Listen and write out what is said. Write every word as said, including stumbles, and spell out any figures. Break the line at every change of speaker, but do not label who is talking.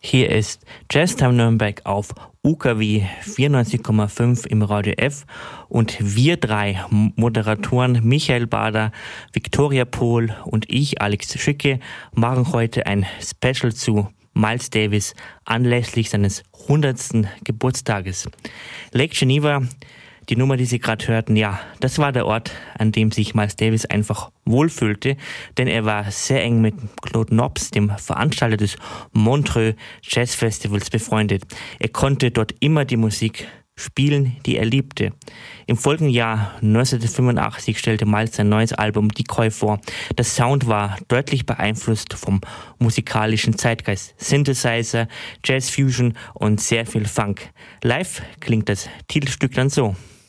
Hier ist Jazztime Nürnberg auf U K W vierundneunzig Komma fünf im Radio F und wir drei Moderatoren Michael Bader, Viktoria Pohl und ich, Alex Schicke, machen heute ein Special zu Miles Davis anlässlich seines hundertsten Geburtstages. Lake Geneva, die Nummer, die Sie gerade hörten, ja, das war der Ort, an dem sich Miles Davis einfach wohlfühlte, denn er war sehr eng mit Claude Nobs, dem Veranstalter des Montreux Jazz Festivals, befreundet. Er konnte dort immer die Musik spielen, die er liebte. Im folgenden Jahr neunzehnhundertfünfundachtzig stellte Miles sein neues Album Decoy vor. Der Sound war deutlich beeinflusst vom musikalischen Zeitgeist. Synthesizer, Jazz Fusion und sehr viel Funk. Live klingt das Titelstück dann so.